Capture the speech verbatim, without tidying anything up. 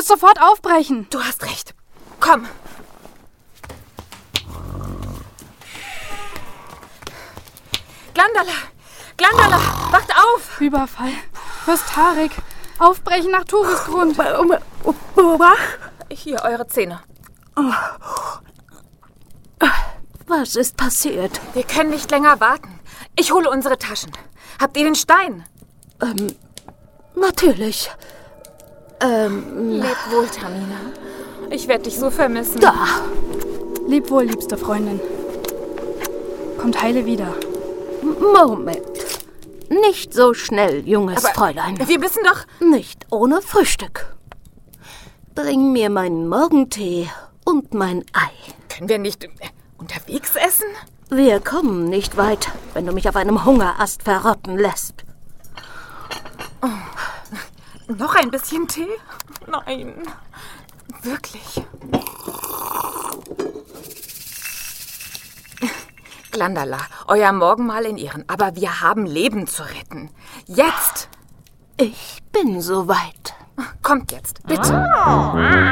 müsst sofort aufbrechen. Du hast recht. Komm. Glandala! Glandala! Wacht auf! Überfall. Fürst Tarek. Aufbrechen nach Turisgrund. Hier, eure Zähne. Was ist passiert? Wir können nicht länger warten. Ich hole unsere Taschen. Habt ihr den Stein? Ähm, natürlich. Ähm, Leb wohl, Tamina. Ich werde dich so vermissen. Da. Leb wohl, liebste Freundin. Kommt heile wieder. Moment. Nicht so schnell, junges Aber Fräulein. wir müssen doch... Nicht ohne Frühstück. Bring mir meinen Morgentee und mein Ei. Können wir nicht unterwegs essen? Wir kommen nicht weit, wenn du mich auf einem Hungerast verrotten lässt. Oh. Noch ein bisschen Tee? Nein. Wirklich. Glandala, euer Morgenmahl in Ehren, aber wir haben Leben zu retten. Jetzt! Ich bin soweit. Kommt jetzt, bitte.